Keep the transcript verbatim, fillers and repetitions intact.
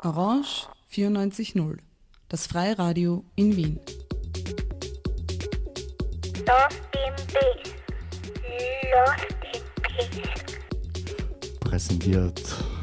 Orange vierundneunzig Komma null, das Freiradio in Wien. Lost in Peace. Lost in Peace. Präsentiert